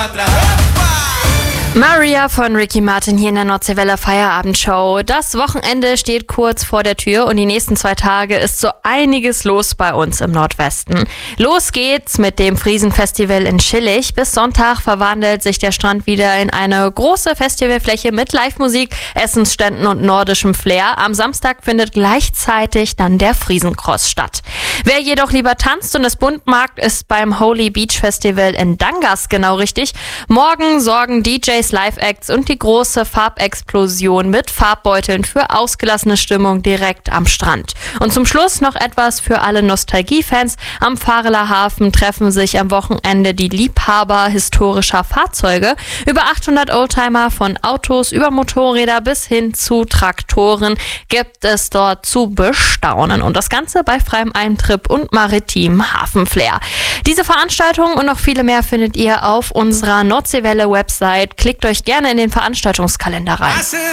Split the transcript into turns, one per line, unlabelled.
atrás.
Maria von Ricky Martin hier in der Nordseewelle Feierabendshow. Das Wochenende steht kurz vor der Tür und die nächsten 2 Tage ist so einiges los bei uns im Nordwesten. Los geht's mit dem Friesenfestival in Schillig. Bis Sonntag verwandelt sich der Strand wieder in eine große Festivalfläche mit Live-Musik, Essensständen und nordischem Flair. Am Samstag findet gleichzeitig dann der Friesencross statt. Wer jedoch lieber tanzt und es bunt mag, ist beim Holy Beach Festival in Dangas genau richtig. Morgen sorgen DJs, Live-Acts und die große Farbexplosion mit Farbbeuteln für ausgelassene Stimmung direkt am Strand. Und zum Schluss noch etwas für alle Nostalgie-Fans. Am Vareler Hafen treffen sich am Wochenende die Liebhaber historischer Fahrzeuge. Über 800 Oldtimer von Autos über Motorräder bis hin zu Traktoren gibt es dort zu bestaunen. Und das Ganze bei freiem Eintritt und maritimem Hafenflair. Diese Veranstaltung und noch viele mehr findet ihr auf unserer Nordseewelle-Website. Klickt euch gerne in den Veranstaltungskalender rein.